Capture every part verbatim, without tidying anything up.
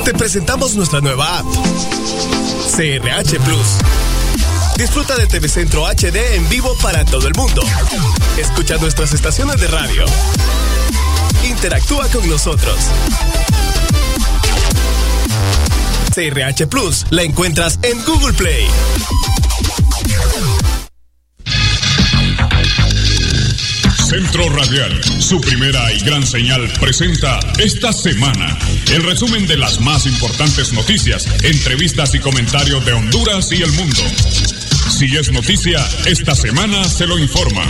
Te presentamos nuestra nueva app, C R H Plus. Disfruta de T V Centro H D en vivo para todo el mundo. Escucha nuestras estaciones de radio. Interactúa con nosotros. C R H Plus la encuentras en Google Play. Centro Radial, su primera y gran señal, presenta esta semana el resumen de las más importantes noticias, entrevistas y comentarios de Honduras y el mundo. Si es noticia, esta semana se lo informa.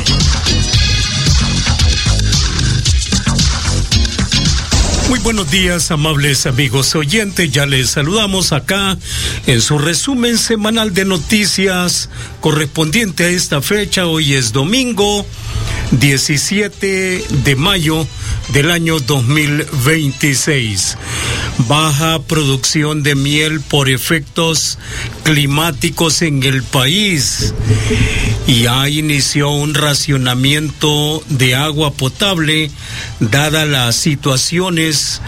Muy buenos días, amables amigos oyentes. Ya les saludamos acá en su resumen semanal de noticias correspondiente a esta fecha. Hoy es domingo diecisiete de mayo del año dos mil veintiséis. Baja producción de miel por efectos climáticos en el país. Y ya inició un racionamiento de agua potable dadas las situaciones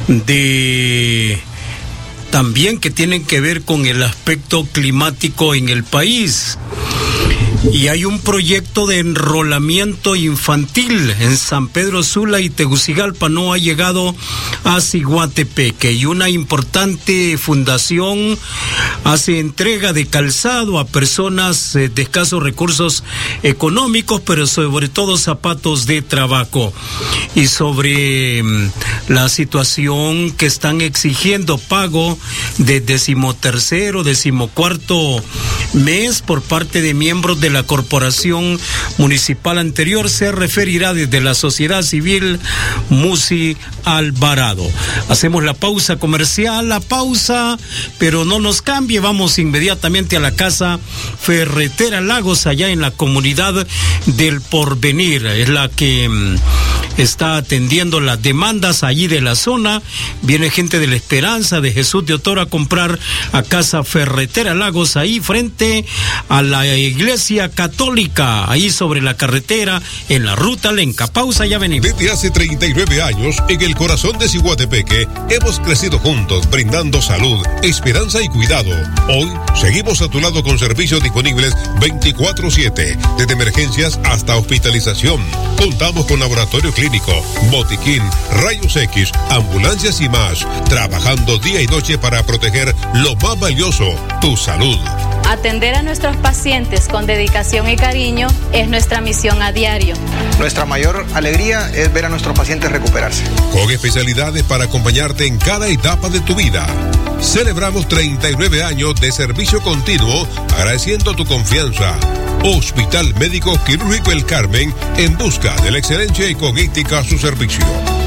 de también que tienen que ver con el aspecto climático en el país. Y hay un proyecto de enrolamiento infantil en San Pedro Sula y Tegucigalpa, no ha llegado a Ciguatepeque. Y una importante fundación hace entrega de calzado a personas de escasos recursos económicos, pero sobre todo zapatos de trabajo. Y sobre la situación que están exigiendo pago de decimotercero, decimocuarto mes por parte de miembros de la corporación municipal anterior, se referirá desde la sociedad civil Musi Alvarado. Hacemos la pausa comercial, la pausa, pero no nos cambie, vamos inmediatamente a la Casa Ferretera Lagos, allá en la comunidad del Porvenir, es la que mmm, está atendiendo las demandas allí de la zona. Viene gente de la Esperanza, de Jesús de Otoro a comprar a Casa Ferretera Lagos, ahí frente a la iglesia católica, ahí sobre la carretera, en la ruta Lenca. Pausa, ya venimos. Desde hace treinta y nueve años, en el corazón de Ciguatepeque, hemos crecido juntos, brindando salud, esperanza y cuidado. Hoy, seguimos a tu lado con servicios disponibles veinticuatro siete, desde emergencias hasta hospitalización. Contamos con laboratorio clínico, botiquín, rayos X, ambulancias y más, trabajando día y noche para proteger lo más valioso, tu salud. Atender a nuestros pacientes con dedicación y cariño es nuestra misión a diario. Nuestra mayor alegría es ver a nuestros pacientes recuperarse. Con especialidades para acompañarte en cada etapa de tu vida. Celebramos treinta y nueve años de servicio continuo, agradeciendo tu confianza. Hospital Médico Quirúrgico El Carmen, en busca de la excelencia y con ética a su servicio.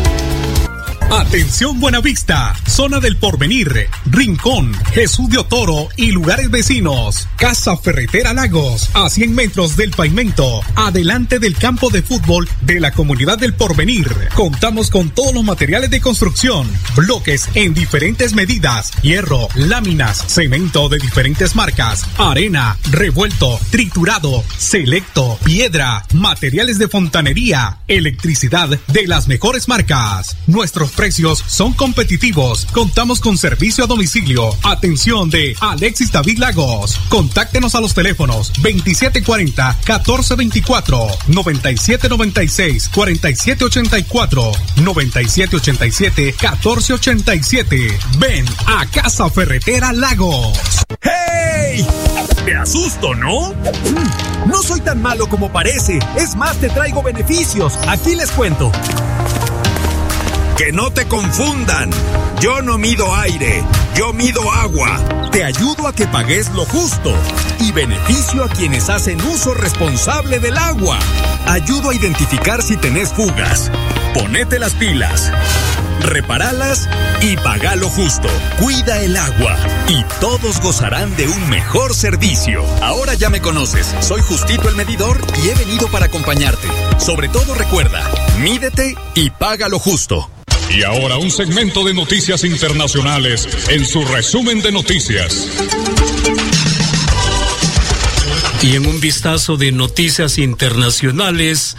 Atención Buenavista, zona del Porvenir, Rincón, Jesús de Otoro y lugares vecinos. Casa Ferretera Lagos, a cien metros del pavimento, adelante del campo de fútbol de la comunidad del Porvenir. Contamos con todos los materiales de construcción, bloques en diferentes medidas, hierro, láminas, cemento de diferentes marcas, arena, revuelto, triturado, selecto, piedra, materiales de fontanería, electricidad de las mejores marcas. Nuestros precios son competitivos. Contamos con servicio a domicilio. Atención de Alexis David Lagos. Contáctenos a los teléfonos veintisiete cuarenta, catorce veinticuatro, noventa y siete noventa y seis, cuarenta y siete ochenta y cuatro, noventa y siete ochenta y siete, catorce ochenta y siete. Ven a Casa Ferretera Lagos. ¡Hey! Te asusto, ¿no? No soy tan malo como parece. Es más, te traigo beneficios. Aquí les cuento. Que no te confundan. Yo no mido aire, yo mido agua. Te ayudo a que pagues lo justo y beneficio a quienes hacen uso responsable del agua. Ayudo a identificar si tenés fugas. Ponete las pilas, reparalas y paga lo justo. Cuida el agua y todos gozarán de un mejor servicio. Ahora ya me conoces, soy Justito el Medidor y he venido para acompañarte. Sobre todo recuerda, mídete y paga lo justo. Y ahora un segmento de noticias internacionales en su resumen de noticias. Y en un vistazo de noticias internacionales,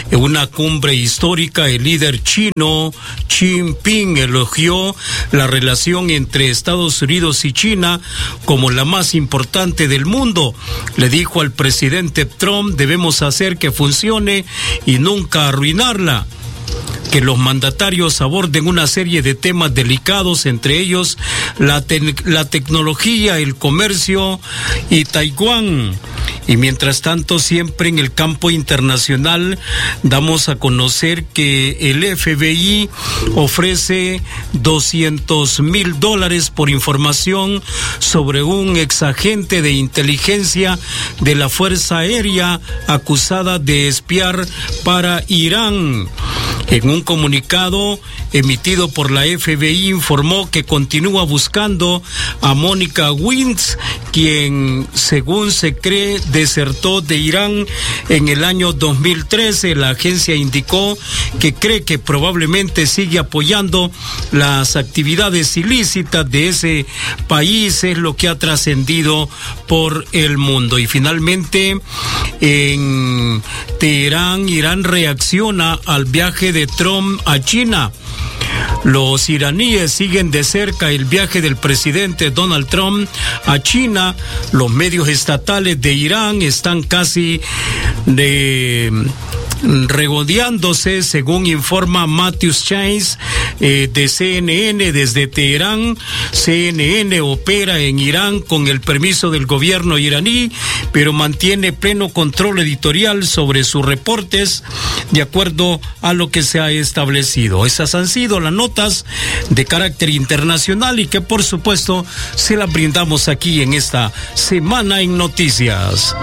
En una cumbre histórica, el líder chino Xi Jinping elogió la relación entre Estados Unidos y China como la más importante del mundo. Le dijo al presidente Trump: debemos hacer que funcione y nunca arruinarla. Que los mandatarios aborden una serie de temas delicados, entre ellos la, te- la tecnología, el comercio y Taiwán. Y mientras tanto, siempre en el campo internacional, damos a conocer que el F B I ofrece doscientos mil dólares por información sobre un exagente de inteligencia de la Fuerza Aérea acusada de espiar para Irán. En un comunicado emitido por la F B I informó que continúa buscando a Mónica Wintz, quien, según se cree, desertó de Irán en el año dos mil trece. La agencia indicó que cree que probablemente sigue apoyando las actividades ilícitas de ese país, es lo que ha trascendido por el mundo. Y finalmente, en Teherán, Irán reacciona al viaje de Trump a China. Los iraníes siguen de cerca el viaje del presidente Donald Trump a China. Los medios estatales de Irán están casi de regodeándose, según informa Matthews Chase eh, de C N N desde Teherán. C N N opera en Irán con el permiso del gobierno iraní, pero mantiene pleno control editorial sobre sus reportes de acuerdo a lo que se ha establecido. Esas han sido las notas de carácter internacional y que por supuesto se las brindamos aquí en esta Semana en Noticias.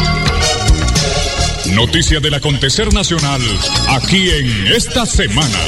Noticia del acontecer nacional, aquí en Esta Semana.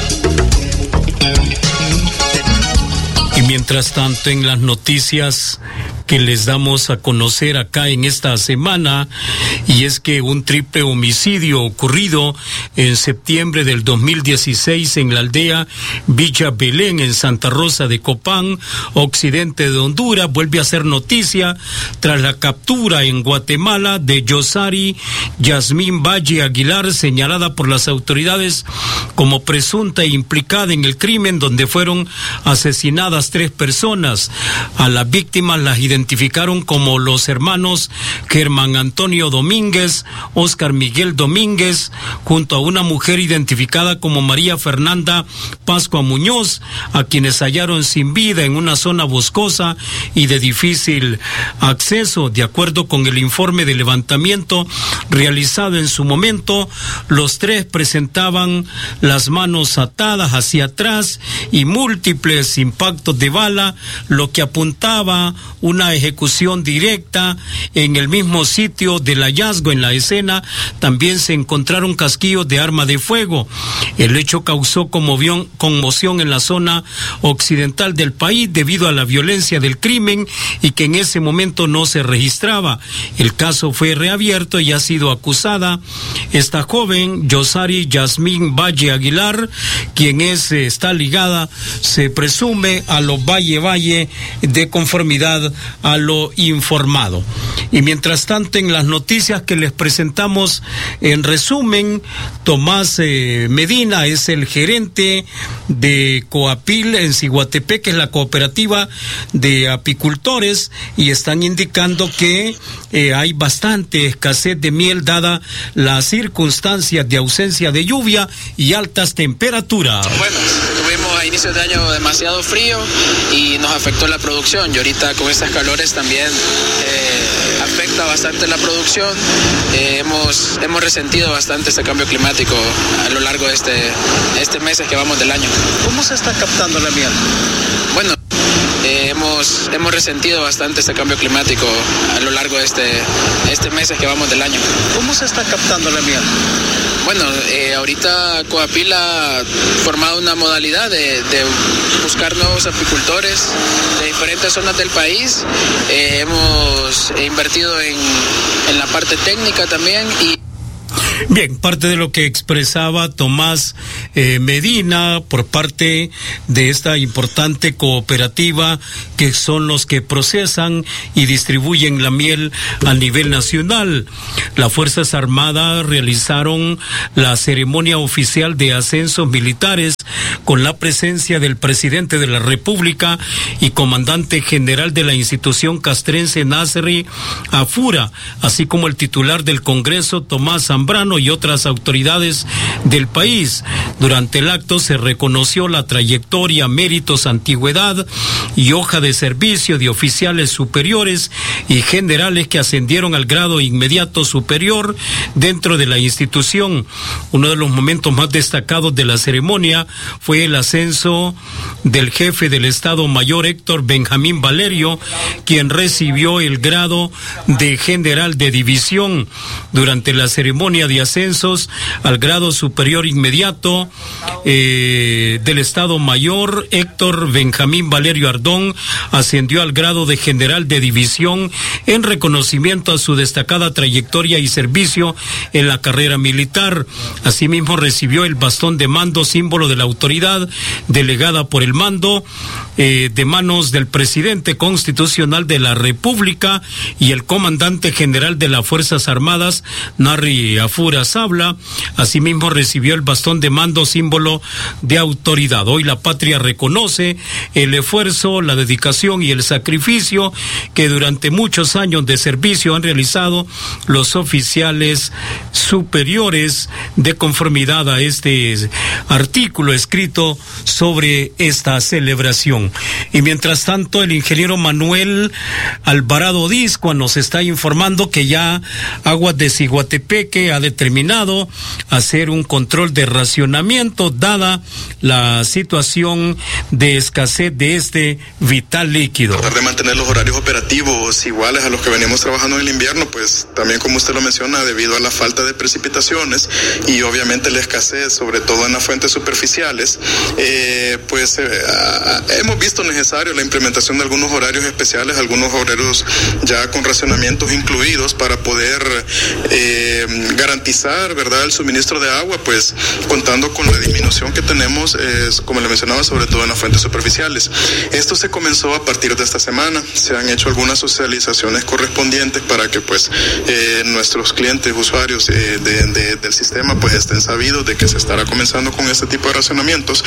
Y mientras tanto, en las noticias que les damos a conocer acá en esta semana, y es que un triple homicidio ocurrido en septiembre del dos mil dieciséis en la aldea Villa Belén, en Santa Rosa de Copán, occidente de Honduras, vuelve a ser noticia tras la captura en Guatemala de Yosari Yasmín Valle Aguilar, señalada por las autoridades como presunta e implicada en el crimen donde fueron asesinadas tres personas. A las víctimas las identificaron como los hermanos Germán Antonio Domínguez, Óscar Miguel Domínguez, junto a una mujer identificada como María Fernanda Pascua Muñoz, a quienes hallaron sin vida en una zona boscosa y de difícil acceso. De acuerdo con el informe de levantamiento realizado en su momento, los tres presentaban las manos atadas hacia atrás y múltiples impactos de bala, lo que apuntaba una ejecución directa. En el mismo sitio del hallazgo, en la escena, también se encontraron casquillos de arma de fuego. El hecho causó conmoción, conmoción en la zona occidental del país debido a la violencia del crimen y que en ese momento no se registraba. El caso fue reabierto y ha sido acusada esta joven, Yosari Yasmín Valle Aguilar, quien es, está ligada, se presume, a los Valle Valle de conformidad a lo informado. Y mientras tanto, en las noticias que les presentamos en resumen, Tomás eh, Medina es el gerente de Coapil en Ciguatepec, que es la cooperativa de apicultores, y están indicando que eh, hay bastante escasez de miel dada las circunstancias de ausencia de lluvia y altas temperaturas. Bueno, tuvimos a inicios de año demasiado frío y nos afectó la producción, y ahorita con estas calores también eh, afecta bastante la producción. Eh, hemos, hemos resentido bastante este cambio climático a lo largo de este, este meses que vamos del año. ¿Cómo se está captando la miel? Bueno, eh, hemos, hemos resentido bastante este cambio climático a lo largo de este, este meses que vamos del año. ¿Cómo se está captando la miel? Bueno, eh, ahorita Coapil ha formado una modalidad de, de buscar nuevos apicultores de diferentes zonas del país. Eh, hemos invertido en, en la parte técnica también y... Bien, parte de lo que expresaba Tomás eh, Medina por parte de esta importante cooperativa que son los que procesan y distribuyen la miel a nivel nacional. Las Fuerzas Armadas realizaron la ceremonia oficial de ascensos militares con la presencia del presidente de la República y comandante general de la institución castrense Nasri Afura, así como el titular del Congreso Tomás Zambrano y otras autoridades del país. Durante el acto se reconoció la trayectoria, méritos, antigüedad y hoja de servicio de oficiales superiores y generales que ascendieron al grado inmediato superior dentro de la institución. Uno de los momentos más destacados de la ceremonia fue el ascenso del jefe del Estado Mayor Héctor Benjamín Valerio, quien recibió el grado de general de división. Durante la ceremonia de ascensos al grado superior inmediato eh, del Estado Mayor, Héctor Benjamín Valerio Ardón ascendió al grado de general de división en reconocimiento a su destacada trayectoria y servicio en la carrera militar. Asimismo recibió el bastón de mando, símbolo de la autoridad delegada por el mando eh, de manos del presidente constitucional de la República y el comandante general de las Fuerzas Armadas, Nasri Afura Sabla. Asimismo recibió el bastón de mando, símbolo de autoridad. Hoy la patria reconoce el esfuerzo, la dedicación y el sacrificio que durante muchos años de servicio han realizado los oficiales superiores de conformidad a este artículo escrito sobre esta celebración. Y mientras tanto, el ingeniero Manuel Alvarado Discua nos está informando que ya Aguas de Ciguatepeque ha determinado hacer un control de racionamiento dada la situación de escasez de este vital líquido. Tratar de mantener los horarios operativos iguales a los que venimos trabajando en el invierno, pues también como usted lo menciona, debido a la falta de precipitaciones y obviamente la escasez, sobre todo en las fuentes superficiales, eh, pues eh, hemos visto necesario la implementación de algunos horarios especiales, algunos horarios ya con racionamientos incluidos para poder eh, garantizar, ¿verdad?, el suministro de agua, pues contando con la disminución que tenemos, eh, como le mencionaba, sobre todo en las fuentes superficiales. Esto se comenzó a partir de esta semana, se han hecho algunas socializaciones correspondientes para que pues eh, nuestros clientes, usuarios eh, de, de, del sistema pues estén sabidos de que se estará comenzando con este tipo de racionamientos.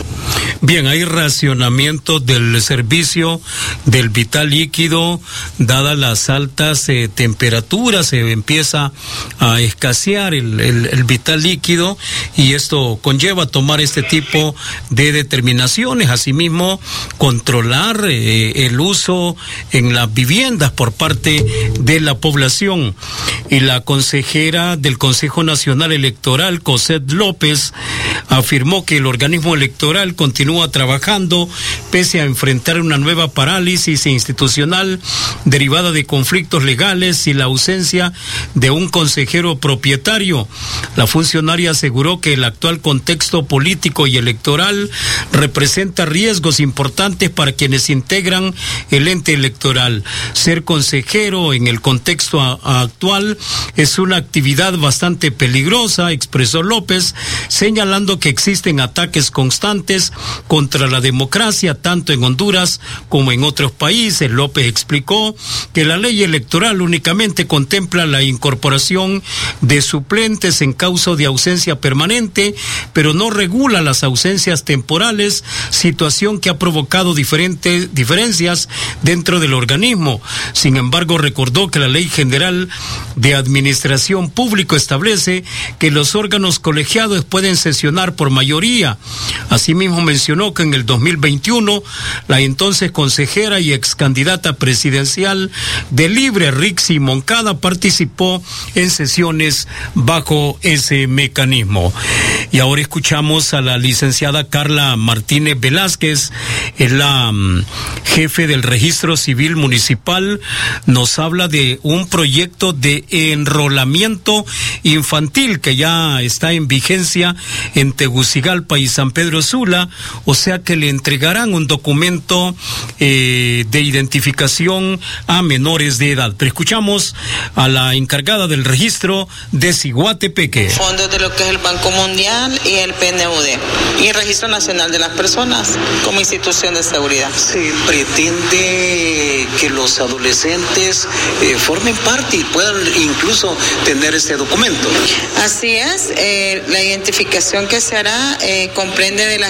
Bien, hay racionamiento del servicio del vital líquido, dadas las altas eh, temperaturas, se eh, empieza a escasear el, el, el vital líquido y esto conlleva tomar este tipo de determinaciones. Asimismo, controlar eh, el uso en las viviendas por parte de la población. Y la consejera del Consejo Nacional Electoral, Cosette López, afirmó que el organismo electoral continúa trabajando pese a enfrentar una nueva parálisis institucional derivada de conflictos legales y la ausencia de un consejero propietario. La funcionaria aseguró que el actual contexto político y electoral representa riesgos importantes para quienes integran el ente electoral. Ser consejero en el contexto a, actual es una actividad bastante peligrosa, expresó López, señalando que existen ataques constantes contra la democracia tanto en Honduras como en otros países. López explicó que la ley electoral únicamente contempla la incorporación de suplentes en caso de ausencia permanente, pero no regula las ausencias temporales, situación que ha provocado diferentes diferencias dentro del organismo. Sin embargo, recordó que la Ley General de Administración Pública establece que los órganos colegiados pueden sesionar por mayoría. Asimismo, mencionó que en el dos mil veintiuno la entonces consejera y ex candidata presidencial de Libre, Rixi Moncada, participó en sesiones bajo ese mecanismo. Y ahora escuchamos a la licenciada Carla Martínez Velázquez, es la um, jefe del Registro Civil Municipal. Nos habla de un proyecto de enrolamiento infantil que ya está en vigencia en Tegucigalpa y San San Pedro Sula, o sea que le entregarán un documento eh, de identificación a menores de edad. Pero escuchamos a la encargada del registro de Ciguatepeque. Fondos de lo que es el Banco Mundial y el P N U D y el Registro Nacional de las Personas como institución de seguridad. Se pretende que los adolescentes eh, formen parte y puedan incluso tener este documento. Así es, eh, la identificación que se hará eh, comprende de las